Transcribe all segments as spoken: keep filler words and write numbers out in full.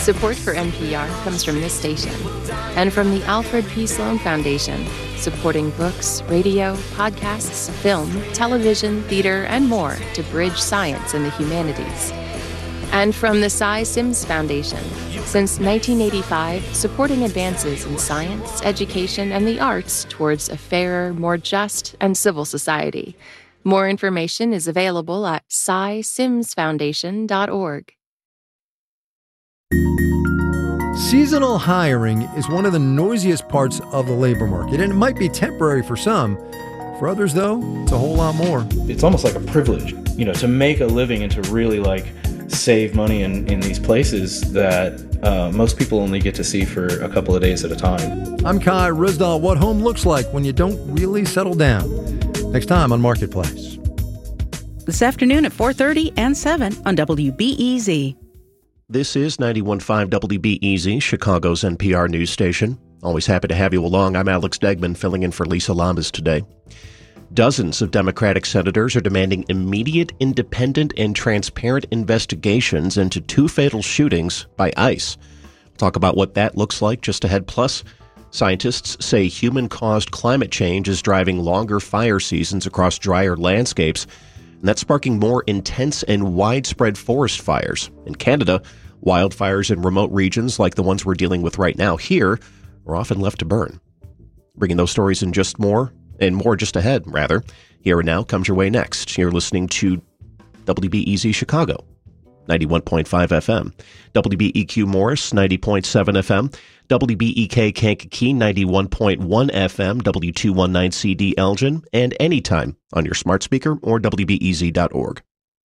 Support for N P R comes from this station and from the Alfred P. Sloan Foundation, supporting books, radio, podcasts, film, television, theater, and more to bridge science and the humanities. And from the Cy Sims Foundation, since nineteen eighty-five, supporting advances in science, education, and the arts towards a fairer, more just, and civil society. More information is available at cy sims foundation dot org. Seasonal hiring is one of the noisiest parts of the labor market, and it might be temporary for some. For others, though, it's a whole lot more. It's almost like a privilege, you know, to make a living and to really, like, save money in, in these places that uh, most people only get to see for a couple of days at a time. I'm Kai Ryssdal. What home looks like when you don't really settle down. Next time on Marketplace. This afternoon at four thirty and seven on W B E Z. This is ninety-one point five W B E Z, Chicago's N P R news station. Always happy to have you along. I'm Alex Degman, filling in for Lisa Lamas today. Dozens of Democratic senators are demanding immediate, independent, and transparent investigations into two fatal shootings by ICE. We'll talk about what that looks like just ahead. Plus, scientists say human-caused climate change is driving longer fire seasons across drier landscapes, and that's sparking more intense and widespread forest fires. In Canada, wildfires in remote regions like the ones we're dealing with right now here are often left to burn. Bringing those stories in just more, and more just ahead, rather. Here and Now comes your way next. You're listening to W B E Z Chicago, ninety-one point five F M, W B E Q Morris, ninety point seven F M, W B E K Kankakee, ninety-one point one F M, W two nineteen C D Elgin, and anytime on your smart speaker or W B E Z dot org.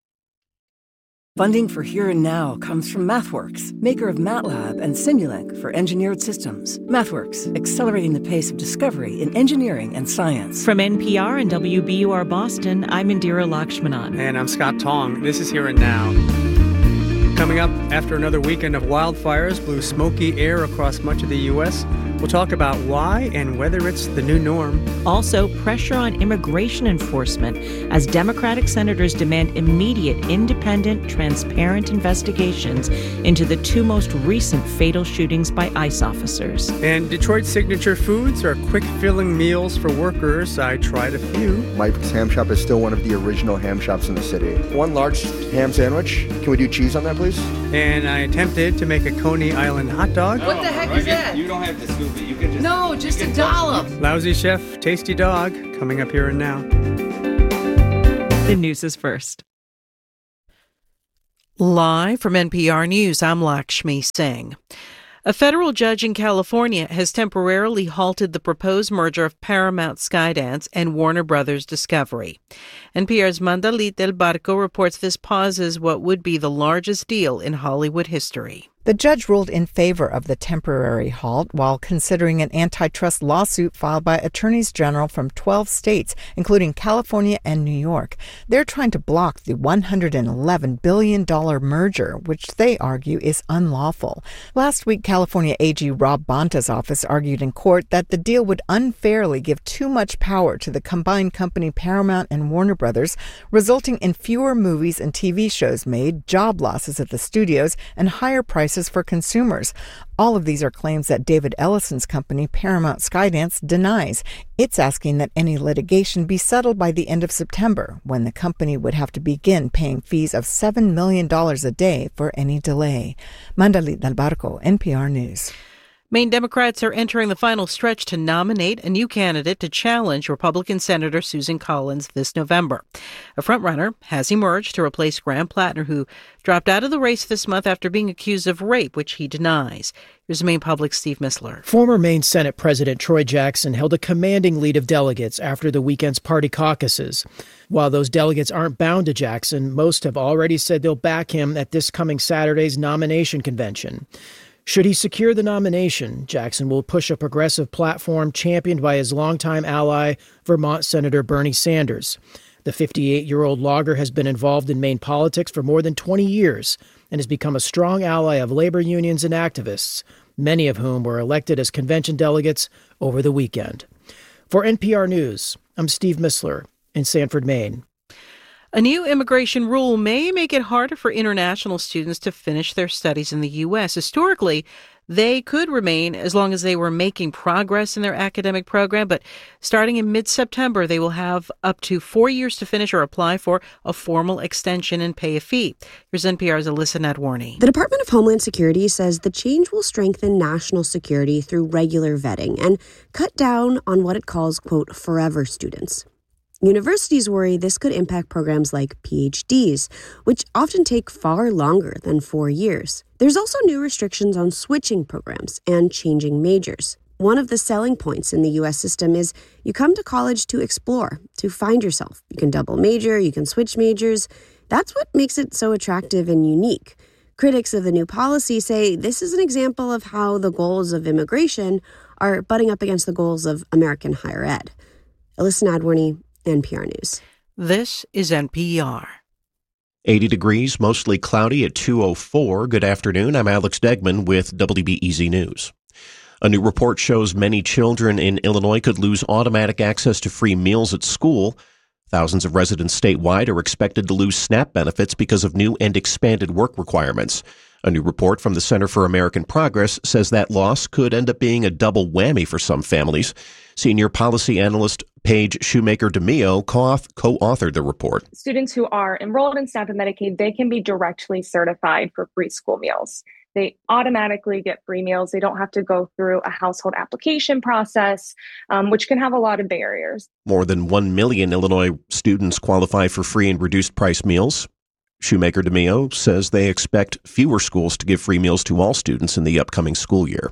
Funding for Here and Now comes from MathWorks, maker of MATLAB and Simulink for engineered systems. MathWorks, accelerating the pace of discovery in engineering and science. From N P R and W B U R Boston, I'm Indira Lakshmanan. And I'm Scott Tong. This is Here and Now. Coming up, after another weekend of wildfires blew smoky air across much of the U S, we'll talk about why and whether it's the new norm. Also, pressure on immigration enforcement as Democratic senators demand immediate, independent, transparent investigations into the two most recent fatal shootings by ICE officers. And Detroit's signature foods are quick-filling meals for workers. I tried a few. Mike's Ham Shop is still one of the original ham shops in the city. One large ham sandwich. Can we do cheese on that, please? And I attempted to make a Coney Island hot dog. What the heck is that? You don't have to scoop it. You can just... No, just a dollop. Lousy Chef, Tasty Dog, coming up Here and Now. The news is first. Live from N P R News, I'm Lakshmi Singh. A federal judge in California has temporarily halted the proposed merger of Paramount Skydance and Warner Brothers Discovery. N P R's Mandalit Del Barco reports this pauses what would be the largest deal in Hollywood history. The judge ruled in favor of the temporary halt while considering an antitrust lawsuit filed by attorneys general from twelve states, including California and New York. They're trying to block the one hundred eleven billion dollars merger, which they argue is unlawful. Last week, California A G Rob Bonta's office argued in court that the deal would unfairly give too much power to the combined company Paramount and Warner Brothers, resulting in fewer movies and T V shows made, job losses at the studios, and higher prices for consumers. All of these are claims that David Ellison's company, Paramount Skydance, denies. It's asking that any litigation be settled by the end of September, when the company would have to begin paying fees of seven million dollars a day for any delay. Mandalit Del Barco, N P R News. Maine Democrats are entering the final stretch to nominate a new candidate to challenge Republican Senator Susan Collins this November. A frontrunner has emerged to replace Graham Plattner, who dropped out of the race this month after being accused of rape, which he denies. Here's Maine Public's Steve Missler. Former Maine Senate President Troy Jackson held a commanding lead of delegates after the weekend's party caucuses. While those delegates aren't bound to Jackson, most have already said they'll back him at this coming Saturday's nomination convention. Should he secure the nomination, Jackson will push a progressive platform championed by his longtime ally, Vermont Senator Bernie Sanders. The fifty-eight-year-old logger has been involved in Maine politics for more than twenty years and has become a strong ally of labor unions and activists, many of whom were elected as convention delegates over the weekend. For N P R News, I'm Steve Missler in Sanford, Maine. A new immigration rule may make it harder for international students to finish their studies in the U S. Historically, they could remain as long as they were making progress in their academic program, but starting in mid-September, they will have up to four years to finish or apply for a formal extension and pay a fee. Here's N P R's Alyssa Nadworny. The Department of Homeland Security says the change will strengthen national security through regular vetting and cut down on what it calls, quote, forever students. Universities worry this could impact programs like P H Ds, which often take far longer than four years. There's also new restrictions on switching programs and changing majors. One of the selling points in the U S system is you come to college to explore, to find yourself. You can double major, you can switch majors. That's what makes it so attractive and unique. Critics of the new policy say this is an example of how the goals of immigration are butting up against the goals of American higher ed. Alyssa Nadworny, N P R News. This is N P R. eighty degrees, mostly cloudy at two oh four. Good afternoon. I'm Alex Degman with W B E Z News. A new report shows many children in Illinois could lose automatic access to free meals at school. Thousands of residents statewide are expected to lose SNAP benefits because of new and expanded work requirements. A new report from the Center for American Progress says that loss could end up being a double whammy for some families. Senior policy analyst Paige Shoemaker-DeMio co-authored the report. Students who are enrolled in SNAP and Medicaid, they can be directly certified for free school meals. They automatically get free meals. They don't have to go through a household application process, um, which can have a lot of barriers. More than one million Illinois students qualify for free and reduced price meals. Shoemaker-DeMio says they expect fewer schools to give free meals to all students in the upcoming school year.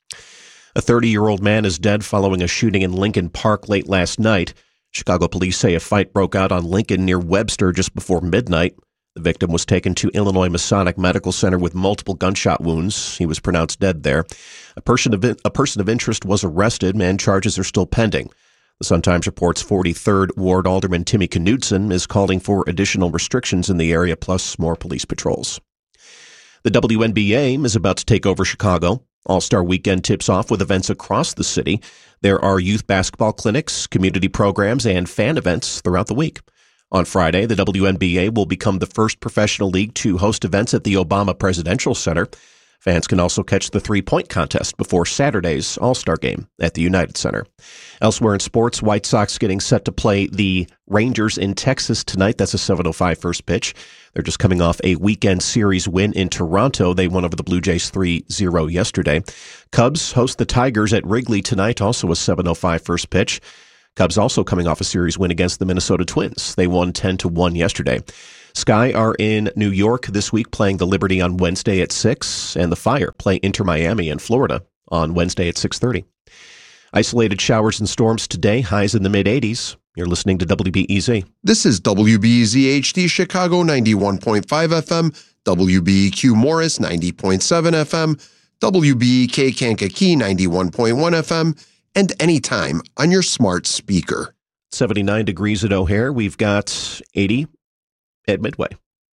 A thirty-year-old man is dead following a shooting in Lincoln Park late last night. Chicago police say a fight broke out on Lincoln near Webster just before midnight. The victim was taken to Illinois Masonic Medical Center with multiple gunshot wounds. He was pronounced dead there. A person of, a person of interest was arrested, and charges are still pending. The Sun-Times reports forty-third Ward Alderman Timmy Knudsen is calling for additional restrictions in the area, plus more police patrols. The W N B A is about to take over Chicago. All-Star Weekend tips off with events across the city. There are youth basketball clinics, community programs, and fan events throughout the week. On Friday, the W N B A will become the first professional league to host events at the Obama Presidential Center. Fans can also catch the three-point contest before Saturday's All-Star Game at the United Center. Elsewhere in sports, White Sox getting set to play the Rangers in Texas tonight. That's a seven oh five first pitch. They're just coming off a weekend series win in Toronto. They won over the Blue Jays three zero yesterday. Cubs host the Tigers at Wrigley tonight, also a seven oh five first pitch. Cubs also coming off a series win against the Minnesota Twins. They won ten to one yesterday. Sky are in New York this week playing the Liberty on Wednesday at six, and the Fire play Inter Miami in Florida on Wednesday at six thirty. Isolated showers and storms today, highs in the mid-eighties. You're listening to W B E Z. This is W B E Z H D Chicago ninety-one point five F M, W B E Q Morris ninety point seven F M, W B E K Kankakee ninety-one point one F M, and anytime on your smart speaker. seventy-nine degrees at O'Hare. We've got eighty at Midway.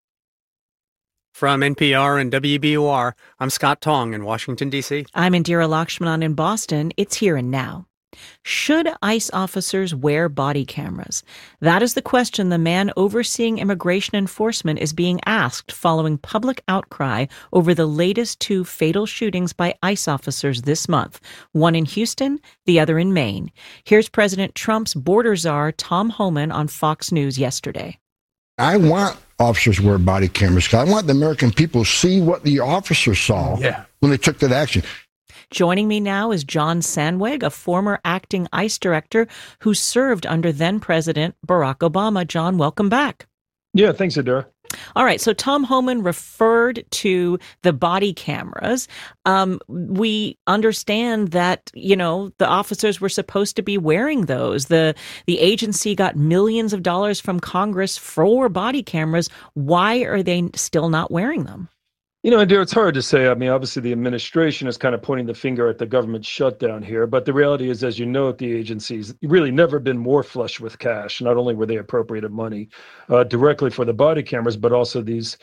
From N P R and W B U R, I'm Scott Tong in Washington, D C. I'm Indira Lakshmanan in Boston. It's Here and Now. Should ICE officers wear body cameras? That is the question the man overseeing immigration enforcement is being asked following public outcry over the latest two fatal shootings by ICE officers this month, one in Houston, the other in Maine. Here's President Trump's border czar, Tom Homan, on Fox News yesterday. I want officers to wear body cameras because I want the American people to see what the officers saw yeah. when they took that action. Joining me now is John Sandwig, a former acting ICE director who served under then-President Barack Obama. John, welcome back. Yeah, thanks, Indira. All right, so Tom Homan referred to the body cameras. Um, we understand that, you know, the officers were supposed to be wearing those. The the agency got millions of dollars from Congress for body cameras. Why are they still not wearing them? You know, Indira, it's hard to say. I mean, obviously, the administration is kind of pointing the finger at the government shutdown here. But the reality is, as you know, the agency's really never been more flush with cash. Not only were they appropriated money uh, directly for the body cameras, but also these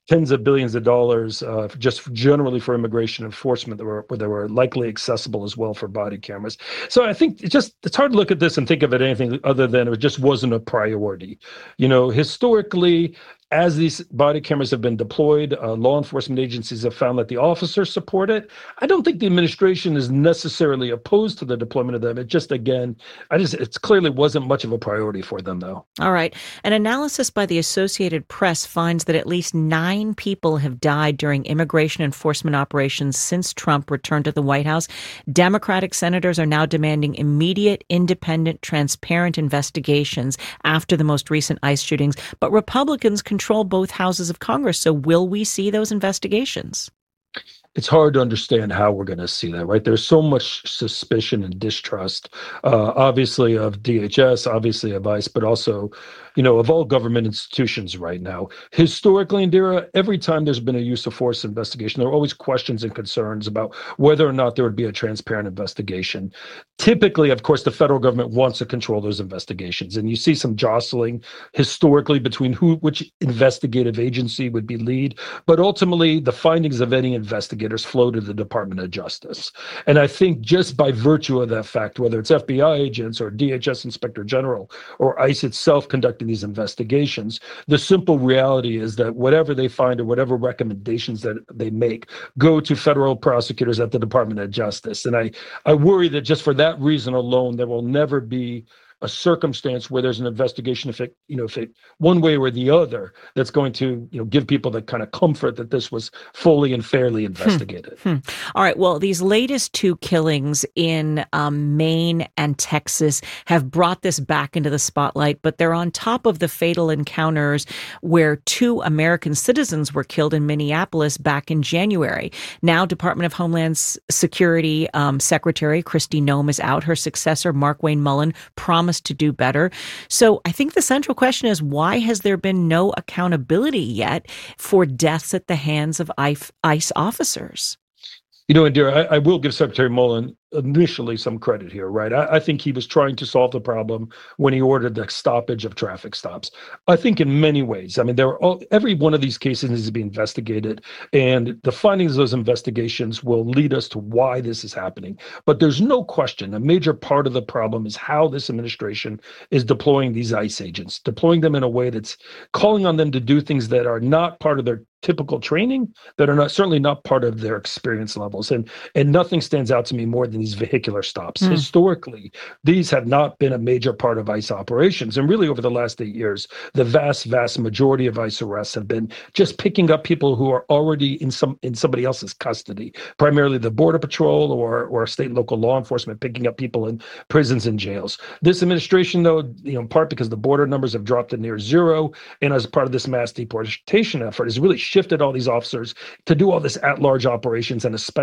tens of billions of dollars uh, just generally for immigration enforcement that were, that were likely accessible as well for body cameras. So I think it's just, it's hard to look at this and think of it anything other than it just wasn't a priority. You know, historically, as these body cameras have been deployed, uh, law enforcement agencies have found that the officers support it. I don't think the administration is necessarily opposed to the deployment of them. It just, again, I just, it clearly wasn't much of a priority for them, though. All right. An analysis by the Associated Press finds that at least nine people have died during immigration enforcement operations since Trump returned to the White House. Democratic senators are now demanding immediate, independent, transparent investigations after the most recent ICE shootings, but Republicans control both houses of Congress. So will we see those investigations? It's hard to understand how we're going to see that, right? There's so much suspicion and distrust, uh, obviously of D H S, obviously of ICE, but also, you know, of all government institutions right now. Historically, Indira, every time there's been a use of force investigation, there are always questions and concerns about whether or not there would be a transparent investigation. Typically, of course, the federal government wants to control those investigations, and you see some jostling historically between who, which investigative agency would be lead, but ultimately the findings of any investigators flow to the Department of Justice. And I think just by virtue of that fact, whether it's F B I agents or D H S Inspector General or ICE itself conducting these investigations, the simple reality is that whatever they find or whatever recommendations that they make go to federal prosecutors at the Department of Justice. And I, I worry that just for that reason alone, there will never be a circumstance where there's an investigation, if it, you know, if it one way or the other, that's going to, you know, give people the kind of comfort that this was fully and fairly investigated. Hmm. Hmm. All right. Well, these latest two killings in um, Maine and Texas have brought this back into the spotlight, but they're on top of the fatal encounters where two American citizens were killed in Minneapolis back in January. Now, Department of Homeland Security um, Secretary Kristi Noem is out. Her successor, Markwayne Mullin, promised to do better. So I think the central question is, why has there been no accountability yet for deaths at the hands of ICE officers? You know, Indira, I, I will give Secretary Mullin initially some credit here, right? I, I think he was trying to solve the problem when he ordered the stoppage of traffic stops. I think in many ways, I mean, there are all, every one of these cases needs to be investigated, and the findings of those investigations will lead us to why this is happening. But there's no question, a major part of the problem is how this administration is deploying these ICE agents, deploying them in a way that's calling on them to do things that are not part of their typical training, that are not certainly not part of their experience levels. And and nothing stands out to me more than these vehicular stops. Mm. Historically, these have not been a major part of ICE operations. And really over the last eight years, the vast, vast majority of ICE arrests have been just picking up people who are already in some in somebody else's custody, primarily the Border Patrol or or state and local law enforcement picking up people in prisons and jails. This administration, though, you know, in part because the border numbers have dropped to near zero, and as part of this mass deportation effort, has really shifted all these officers to do all this at-large operations, and especially